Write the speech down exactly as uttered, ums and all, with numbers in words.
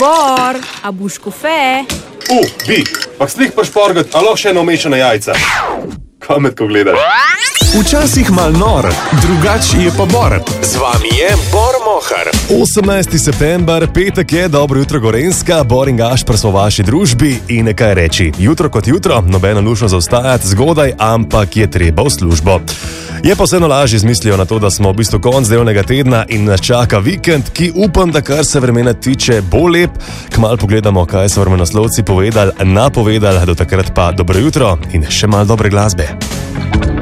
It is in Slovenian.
Bor, a buš kofe? U, bi, pa slih pršporgat, a lahko še eno mešane jajca. Kamet, ko gledaš. Včasih mal nor, drugač je pa Bor. Z vami je Bor Mohar. osemnajsti september, petek je, dobro jutro Gorenjska, Bor in Gašper so v vaši družbi in nekaj reči. Jutro kot jutro, nobeno nužno zaostajati zgodaj, ampak je treba v službo. Je pa vseeno lažje izmislijo na to, da smo v bistvu konc delovnega tedna in nas čaka vikend, ki upam, da kar se vremena tiče, bo lep. Kmalu pogledamo, kaj so vremenoslovci povedali, napovedali, do takrat pa dobro jutro in še malo dobre glasbe.